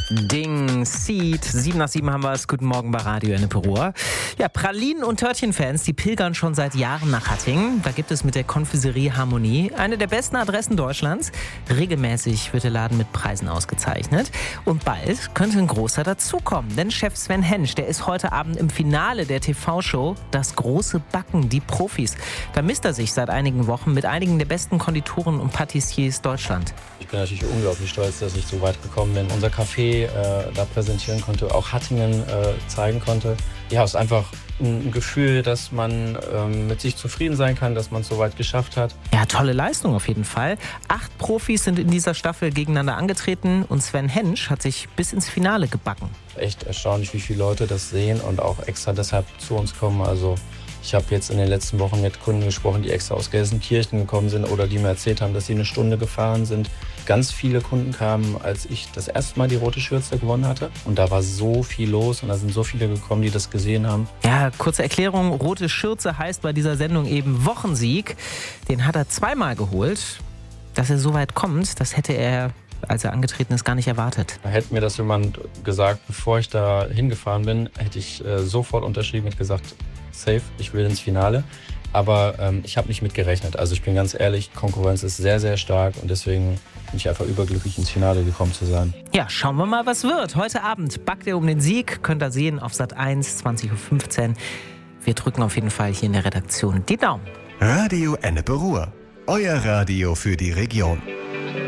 Ding, Seed, 7 nach 7 haben wir es. Guten Morgen bei Radio Ennepe-Ruhr. Ja, Pralinen- und Törtchen-Fans, die pilgern schon seit Jahren nach Hattingen. Da gibt es mit der Konfiserie Harmonie eine der besten Adressen Deutschlands. Regelmäßig wird der Laden mit Preisen ausgezeichnet. Und bald könnte ein großer dazukommen. Denn Chef Sven Hensch, der ist heute Abend im Finale der TV-Show Das große Backen, die Profis. Da misst er sich seit einigen Wochen mit einigen der besten Konditoren und Patissiers Deutschland. Ich bin natürlich unglaublich stolz, dass ich so weit gekommen bin. Unser Café da präsentieren konnte, auch Hattingen zeigen konnte. Ja, es ist einfach ein Gefühl, dass man mit sich zufrieden sein kann, dass man es so weit geschafft hat. Ja, tolle Leistung auf jeden Fall. 8 Profis sind in dieser Staffel gegeneinander angetreten und Sven Hensch hat sich bis ins Finale gebacken. Echt erstaunlich, wie viele Leute das sehen und auch extra deshalb zu uns kommen. Also ich habe jetzt in den letzten Wochen mit Kunden gesprochen, die extra aus Gelsenkirchen gekommen sind oder die mir erzählt haben, dass sie eine Stunde gefahren sind. Ganz viele Kunden kamen, als ich das erste Mal die Rote Schürze gewonnen hatte. Und da war so viel los und da sind so viele gekommen, die das gesehen haben. Ja, kurze Erklärung. Rote Schürze heißt bei dieser Sendung eben Wochensieg. Den hat er 2-mal geholt. Dass er so weit kommt, das hätte er, als er angetreten ist, gar nicht erwartet. Hätte mir das jemand gesagt, bevor ich da hingefahren bin, hätte ich sofort unterschrieben und gesagt, safe, ich will ins Finale. Aber ich habe nicht mit gerechnet. Also ich bin ganz ehrlich, Konkurrenz ist sehr, sehr stark und deswegen bin ich einfach überglücklich, ins Finale gekommen zu sein. Ja, schauen wir mal, was wird. Heute Abend backt er um den Sieg. Könnt ihr sehen auf Sat.1, 20.15 Uhr. Wir drücken auf jeden Fall hier in der Redaktion die Daumen. Radio Ennepe-Ruhr. Euer Radio für die Region.